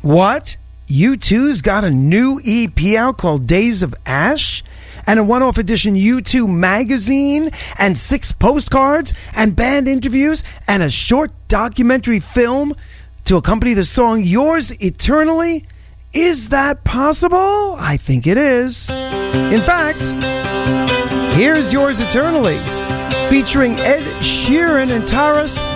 What? U2's got a new EP out called Days of Ash? And a one-off edition U2 magazine, and 6 postcards, and band interviews, and a short documentary film to accompany the song Yours Eternally? Is that possible? I think it is. In fact, here's Yours Eternally, featuring Ed Sheeran and Taras